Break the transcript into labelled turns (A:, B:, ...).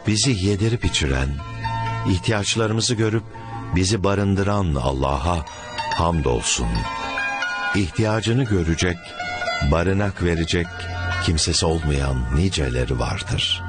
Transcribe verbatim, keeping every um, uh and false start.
A: bizi yedirip içiren, ihtiyaçlarımızı görüp bizi barındıran Allah'a hamdolsun. İhtiyacını görecek, barınak verecek kimsesi olmayan niceleri vardır.